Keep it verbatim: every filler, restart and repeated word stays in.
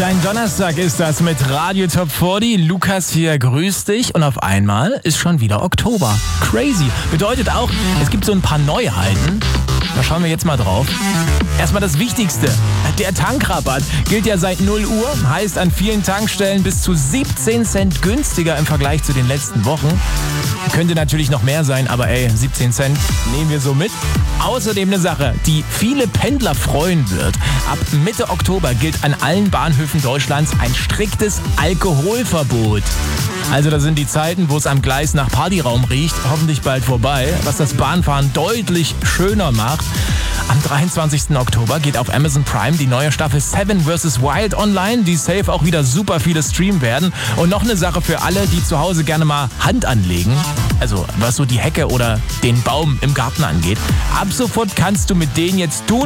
Dein Donnerstag ist das mit Radio Top vierzig. Lukas hier, grüß dich. Und auf einmal ist schon wieder Oktober. Crazy. Bedeutet auch, es gibt so ein paar Neuheiten. Da schauen wir jetzt mal drauf. Erstmal das Wichtigste. Der Tankrabatt gilt ja seit null Uhr. Heißt an vielen Tankstellen bis zu siebzehn Cent günstiger im Vergleich zu den letzten Wochen. Könnte natürlich noch mehr sein, aber ey, siebzehn Cent nehmen wir so mit. Außerdem eine Sache, die viele Pendler freuen wird. Ab Mitte Oktober gilt an allen Bahnhöfen Deutschlands ein striktes Alkoholverbot. Also da sind die Zeiten, wo es am Gleis nach Partyraum riecht, hoffentlich bald vorbei, was das Bahnfahren deutlich schöner macht. Am dreiundzwanzigsten Oktober geht auf Amazon Prime die neue Staffel Seven versus. Wild online, die safe auch wieder super viele streamen werden. Und noch eine Sache für alle, die zu Hause gerne mal Hand anlegen. Also was so die Hecke oder den Baum im Garten angeht. Ab sofort kannst du mit denen jetzt tun,